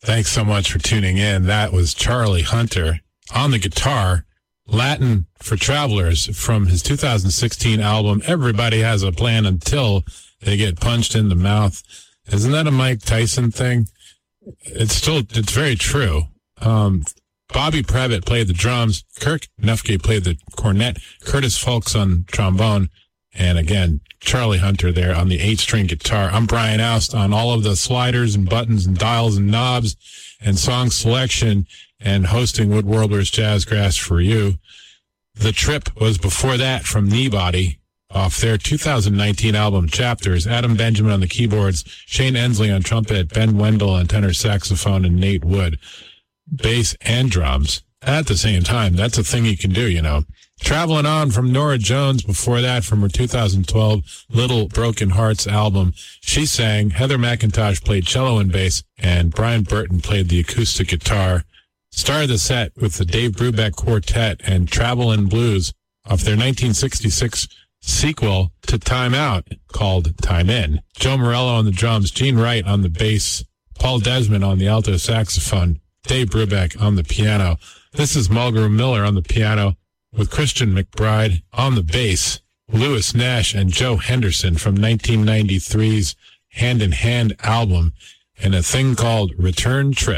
Thanks so much for tuning in. That was Charlie Hunter on the guitar, Latin for Travelers, from his 2016 album, Everybody Has a Plan Until They Get Punched in the Mouth. Isn't that a Mike Tyson thing? It's very true. Bobby Previtt played the drums, Kirk Nufke played the cornet, Curtis Fulks on trombone, and again, Charlie Hunter there on the 8-string guitar. I'm Brian Oust on all of the sliders and buttons and dials and knobs and song selection and hosting Wood Warblers Jazzgrass for you. The Trip was before that from Kneebody off their 2019 album Chapters. Adam Benjamin on the keyboards, Shane Ensley on trumpet, Ben Wendell on tenor saxophone, and Nate Wood, bass and drums at the same time. That's a thing you can do, you know. Traveling On from Nora Jones before that from her 2012 Little Broken Hearts album. She sang, Heather McIntosh played cello and bass, and Brian Burton played the acoustic guitar. Started the set with the Dave Brubeck Quartet and Travelin' Blues off their 1966 sequel to Time Out called Time In. Joe Morello on the drums, Gene Wright on the bass, Paul Desmond on the alto saxophone, Dave Brubeck on the piano. This is Mulgrew Miller on the piano, with Christian McBride on the bass, Lewis Nash and Joe Henderson from 1993's Hand in Hand album, and a thing called Return Trip.